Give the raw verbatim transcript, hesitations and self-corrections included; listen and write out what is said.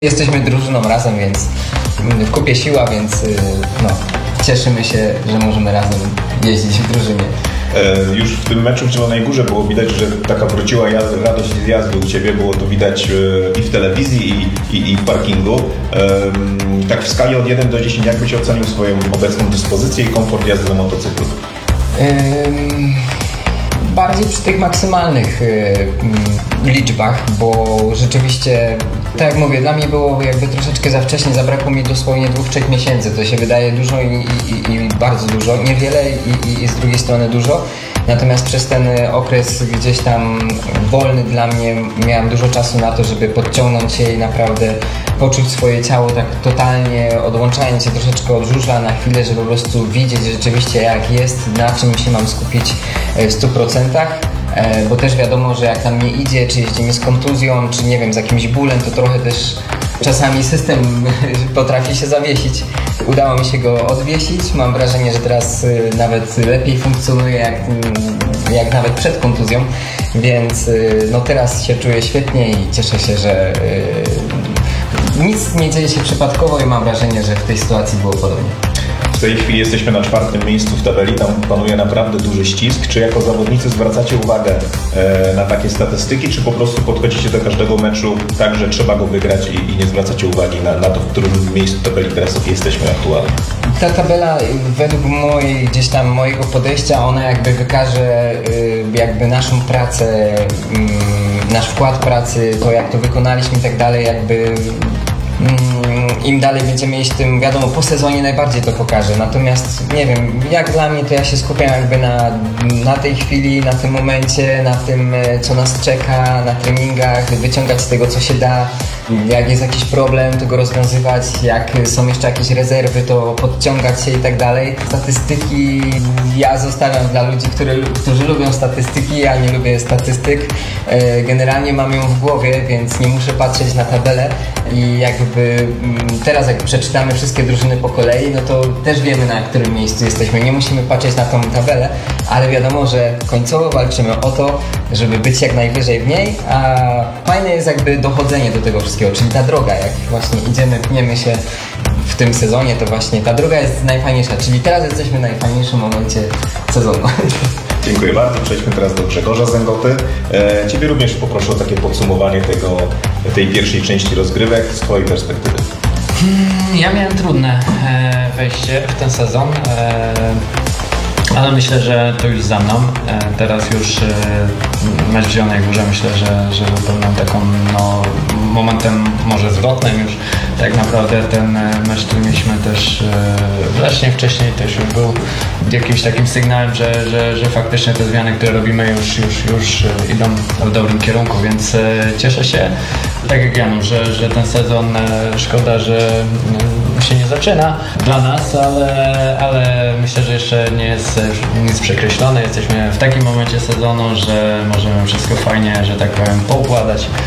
Jesteśmy drużyną razem, więc w kupie siła, więc no, cieszymy się, że możemy razem jeździć w drużynie. E, już w tym meczu w Zielonej Górze było widać, że taka wróciła jazda, radość z jazdy u Ciebie. Było to widać e, i w telewizji, i, i, i w parkingu. E, tak w skali od jeden do dziesięciu, jak byś ocenił swoją obecną dyspozycję i komfort jazdy na motocyklu? Ym, bardziej przy tych maksymalnych y, y, liczbach, bo rzeczywiście, tak jak mówię, dla mnie było jakby troszeczkę za wcześnie, zabrakło mi dosłownie dwóch, trzech miesięcy. To się wydaje dużo i, i, i bardzo dużo, niewiele i, i, i z drugiej strony dużo. Natomiast przez ten okres gdzieś tam wolny dla mnie miałem dużo czasu na to, żeby podciągnąć się i naprawdę poczuć swoje ciało tak totalnie, odłączając się troszeczkę od żużla na chwilę, żeby po prostu widzieć rzeczywiście jak jest, na czym się mam skupić w stu procentach. Bo też wiadomo, że jak tam nie idzie, czy jeździmy z kontuzją, czy nie wiem, z jakimś bólem, to trochę też czasami system potrafi się zawiesić. Udało mi się go odwiesić. Mam wrażenie, że teraz nawet lepiej funkcjonuje jak, jak nawet przed kontuzją, więc no teraz się czuję świetnie i cieszę się, że nic nie dzieje się przypadkowo i mam wrażenie, że w tej sytuacji było podobnie. W tej chwili jesteśmy na czwartym miejscu w tabeli, tam panuje naprawdę duży ścisk. Czy jako zawodnicy zwracacie uwagę e, na takie statystyki, czy po prostu podchodzicie do każdego meczu tak, że trzeba go wygrać i, i nie zwracacie uwagi na, na to, w którym miejscu tabeli teraz jesteśmy aktualnie? Ta tabela według mojej, gdzieś tam mojego podejścia, ona jakby wykaże y, jakby naszą pracę, y, nasz wkład pracy, to jak to wykonaliśmy i tak dalej, jakby im dalej będziemy iść, tym wiadomo, po sezonie najbardziej to pokaże. Natomiast nie wiem, jak dla mnie to ja się skupiam jakby na, na tej chwili, na tym momencie, na tym, co nas czeka, na treningach, wyciągać z tego, co się da. Jak jest jakiś problem, to go rozwiązywać, jak są jeszcze jakieś rezerwy, to podciągać się i tak dalej. Statystyki ja zostawiam dla ludzi, który, którzy lubią statystyki, ja nie lubię statystyk. Generalnie mam ją w głowie, więc nie muszę patrzeć na tabelę i jakby teraz jak przeczytamy wszystkie drużyny po kolei, no to też wiemy, na którym miejscu jesteśmy. Nie musimy patrzeć na tą tabelę, ale wiadomo, że końcowo walczymy o to, żeby być jak najwyżej w niej, a fajne jest jakby dochodzenie do tego wszystkiego, czyli ta droga, jak właśnie idziemy, pniemy się w tym sezonie, to właśnie ta droga jest najfajniejsza, czyli teraz jesteśmy w najfajniejszym momencie sezonu. Dziękuję bardzo. Przejdźmy teraz do Grzegorza Zęgoty. E, Ciebie również poproszę o takie podsumowanie tego, tej pierwszej części rozgrywek z Twojej perspektywy. Ja miałem trudne e, wejście w ten sezon, e, ale myślę, że to już za mną. E, teraz już e, mecz w Zielonej Górze myślę, że, że był pewną taką no, momentem może zwrotnym już. Tak naprawdę ten mecz, który mieliśmy też e, wcześniej, wcześniej też już był jakimś takim sygnałem, że, że, że faktycznie te zmiany, które robimy już, już, już idą w dobrym kierunku, więc e, cieszę się, tak jak Janu, że, że ten sezon e, szkoda, że e, się nie zaczyna dla nas, ale, ale myślę, że jeszcze nie jest nic przekreślone. Jesteśmy w takim momencie sezonu, że możemy wszystko fajnie, że tak powiem, poukładać